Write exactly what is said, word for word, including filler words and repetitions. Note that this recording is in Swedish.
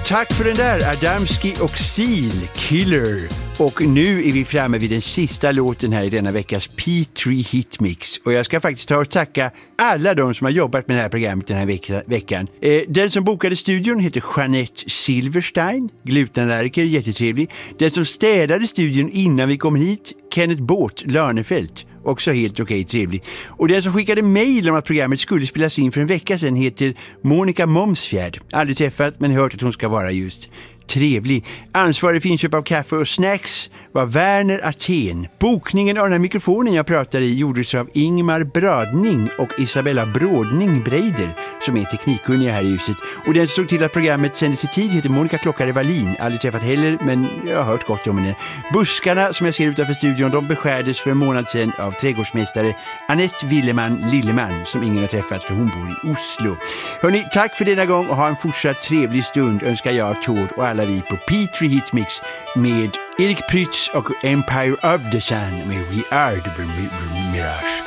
tack för den där, Adamski och Seal, Killer. Och nu är vi framme vid den sista låten här i denna veckas P tre Hitmix. Och jag ska faktiskt ta och tacka alla de som har jobbat med det här programmet den här vecka, veckan. Eh, den som bokade studion heter Jeanette Silverstein, glutenallergiker, jättetrevlig. Den som städade studion innan vi kom hit, Kenneth Båt, Lörnefelt. Också helt okej, trevlig. Och den som skickade mejl om att programmet skulle spelas in för en vecka sedan heter Monica Momsfjärd. Aldrig träffat, men hört att hon ska vara just trevlig. Ansvarig för inköp av kaffe och snacks var Werner Aten. Bokningen av den här mikrofonen jag pratade i gjordes av Ingmar Bradning och Isabella Brådning Breider, som är teknikkunniga här i huset. Och den som såg till att programmet sändes i tid heter Monica Klockare Wallin. Aldrig träffat heller, men jag har hört gott om henne. Buskarna som jag ser utanför studion, de beskärdes för en månad sedan av trädgårdsmästare Annette Willeman Lilleman, som ingen har träffat för hon bor i Oslo. Hörrni, tack för denna gång och ha en fortsatt trevlig stund önskar jag, Tord och alla vi på P tre Hitmix med Erik Prytz och Empire of the Sun med We Are the Mirage.